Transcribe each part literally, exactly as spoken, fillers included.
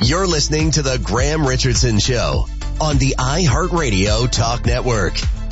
You're listening to the Graham Richardson Show on the iHeartRadio Talk Network.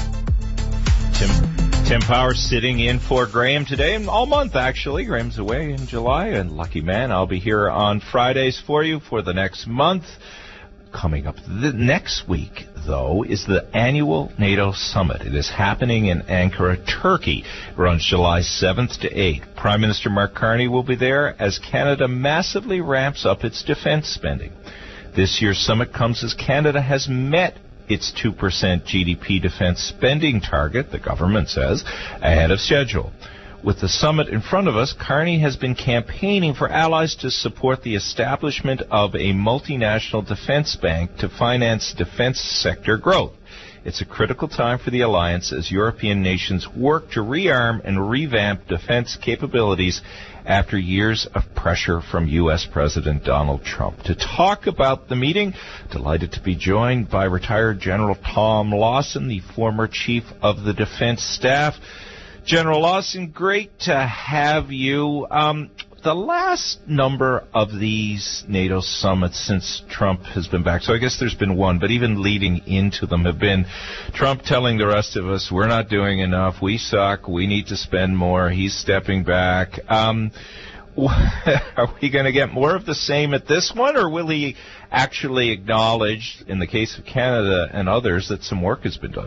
Tim, Tim Powers sitting in for Graham today, and all month, actually. Graham's away in July, and lucky man, I'll be here on Fridays for you for the next month. Coming up the next week, though, is the annual NATO summit. It is happening in Ankara, Turkey. It runs July seventh to eighth. Prime Minister Mark Carney will be there as Canada massively ramps up its defense spending. This year's summit comes as Canada has met its two percent G D P defense spending target, the government says, ahead of schedule. With the summit in front of us, Carney has been campaigning for allies to support the establishment of a multinational defense bank to finance defense sector growth. It's a critical time for the alliance as European nations work to rearm and revamp defense capabilities after years of pressure from U S. President Donald Trump. To talk about the meeting, delighted to be joined by retired General Tom Lawson, the former Chief of the Defense Staff. General Lawson, great to have you. Um, the last number of these NATO summits since Trump has been back, so I guess there's been one, but even leading into them have been Trump telling the rest of us, we're not doing enough, we suck, we need to spend more, he's stepping back. Um, are we going to get more of the same at this one, or will he actually acknowledge, in the case of Canada and others, that some work has been done?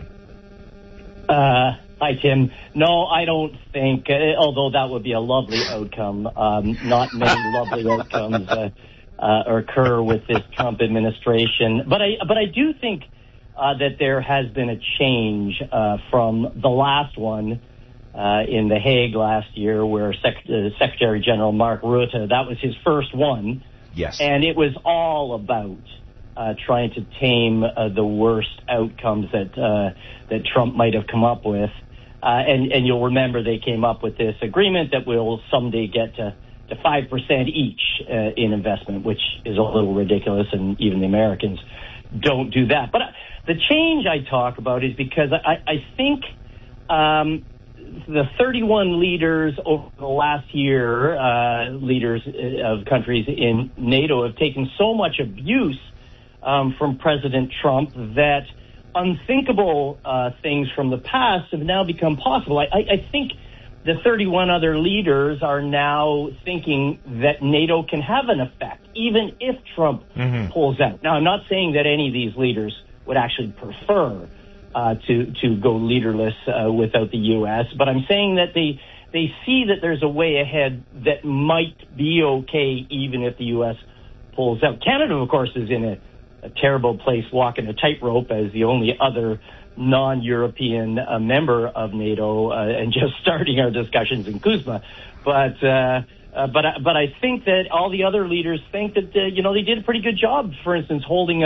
Uh... Hi, Tim. No, I don't think, uh, although that would be a lovely outcome, um, not many lovely outcomes uh, uh, occur with this Trump administration. But I, but I do think uh, that there has been a change uh, from the last one uh, in The Hague last year, where Sec- uh, Secretary General Mark Rutte, that was his first one. Yes. And it was all about Uh, trying to tame uh, the worst outcomes that uh, that Trump might have come up with. Uh, and, and you'll remember they came up with this agreement that will someday get to, to five percent each uh, in investment, which is a little ridiculous, and even the Americans don't do that. But uh, the change I talk about is because I, I think um, the thirty-one leaders over the last year, uh, leaders of countries in NATO, have taken so much abuse Um, from President Trump that unthinkable uh, things from the past have now become possible. I, I, I think the thirty-one other leaders are now thinking that NATO can have an effect, even if Trump mm-hmm. pulls out. Now, I'm not saying that any of these leaders would actually prefer uh, to to go leaderless uh, without the U S, but I'm saying that they they see that there's a way ahead that might be okay, even if the U S pulls out. Canada, of course, is in a a terrible place walking a tightrope as the only other non-European uh, member of NATO uh, and just starting our discussions in Kuzma. But uh, uh, but but I think that all the other leaders think that, uh, you know, they did a pretty good job, for instance, holding